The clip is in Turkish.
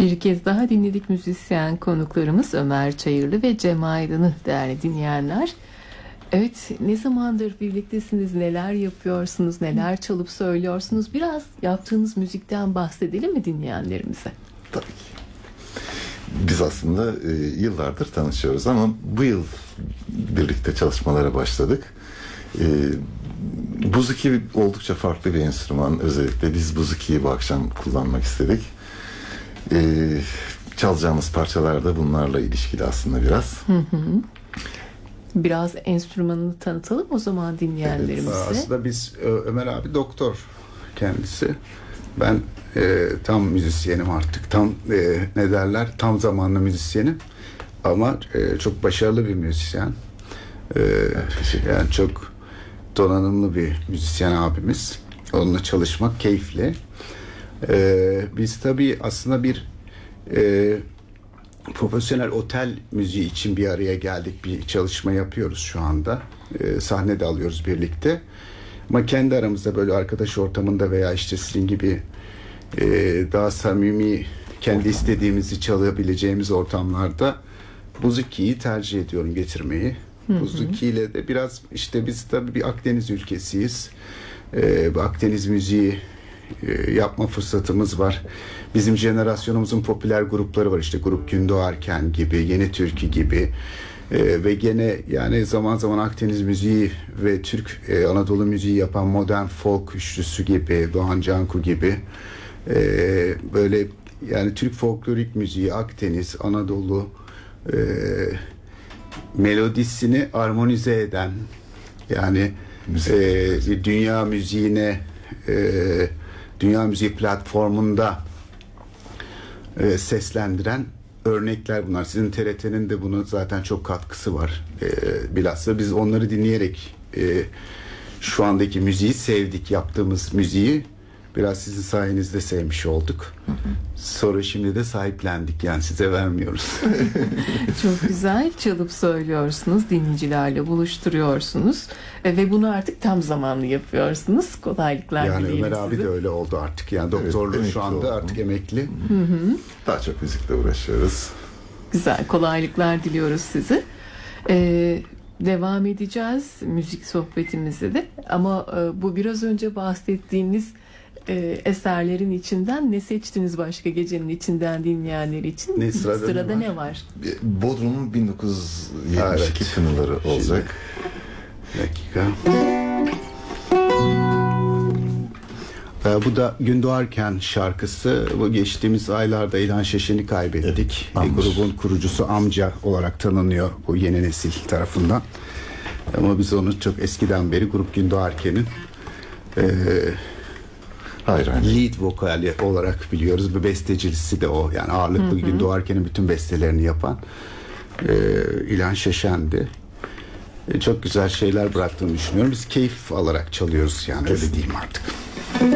Bir kez daha dinledik müzisyen konuklarımız Ömer Çayırlı ve Cem Aydın'ı değerli dinleyenler. Evet, ne zamandır birliktesiniz, neler yapıyorsunuz, neler çalıp söylüyorsunuz? Biraz yaptığınız müzikten bahsedelim mi dinleyenlerimize? Tabii ki. Biz aslında yıllardır tanışıyoruz ama bu yıl birlikte çalışmalara başladık. Buzuki oldukça farklı bir enstrüman. Özellikle biz buzukiyi bu akşam kullanmak istedik. Çalacağımız parçalar da bunlarla ilişkili aslında biraz. Biraz enstrümanını tanıtalım o zaman dinleyenlerimize. Evet, aslında biz Ömer abi doktor kendisi. Ben tam müzisyenim artık. Tam ne derler? Tam zamanlı müzisyenim. Ama çok başarılı bir müzisyen. Yani çok donanımlı bir müzisyen abimiz. Onunla çalışmak keyifli. Biz tabii aslında bir profesyonel otel müziği için bir araya geldik. Bir çalışma yapıyoruz şu anda. Sahne de alıyoruz birlikte. Ama kendi aramızda böyle arkadaş ortamında veya işte sizin gibi daha samimi, kendi istediğimizi çalabileceğimiz ortamlarda buzukiyi tercih ediyorum getirmeyi. Buzuki ile de biraz işte biz tabii bir Akdeniz ülkesiyiz. Akdeniz müziği yapma fırsatımız var. Bizim jenerasyonumuzun popüler grupları var, işte Grup Gündoğarken gibi, Yeni Türkü gibi ve gene yani zaman zaman Akdeniz müziği ve Türk Anadolu müziği yapan Modern Folk üçlüsü gibi, Doğan Canku gibi böyle yani Türk folklorik müziği, Akdeniz, Anadolu melodisini armonize eden, yani dünya müziğine dünya müziği platformunda seslendiren örnekler bunlar. Sizin TRT'nin de buna zaten çok katkısı var. Bilhassa biz onları dinleyerek şu andaki müziği sevdik. Yaptığımız müziği biraz sizin sayenizde sevmiş olduk. Sonra şimdi de sahiplendik. Yani size vermiyoruz. Çok güzel çalıp söylüyorsunuz. Dinleyicilerle buluşturuyorsunuz. Ve bunu artık tam zamanlı yapıyorsunuz. Kolaylıklar yani dileyelim Ömer abi size. de öyle oldu artık. Yani doktorluğu Evet, şu anda oldu. artık emekli. Daha çok müzikle uğraşıyoruz. Güzel, kolaylıklar diliyoruz size. Devam edeceğiz müzik sohbetimize de. Ama bu biraz önce bahsettiğiniz eserlerin içinden ne seçtiniz başka gecenin içinden dinleyenler için? Ne sırada ne var? Bodrum'un 1972 Evet. tınıları olacak. Dakika. Bu da Gündoğarken şarkısı. Bu geçtiğimiz aylarda İlhan Şeşen'i kaybettik. Grubun kurucusu amca olarak tanınıyor bu yeni nesil tarafından. Ama biz onu çok eskiden beri Grup Gündoğarken'in lead vokali olarak biliyoruz. Bir bestecisi de o. Yani ağırlıklı Gündoğarken'in bütün bestelerini yapan İlhan Şeşen'di. Çok güzel şeyler bıraktığını düşünüyorum. Biz keyif alarak çalıyoruz yani, öyle diyeyim artık.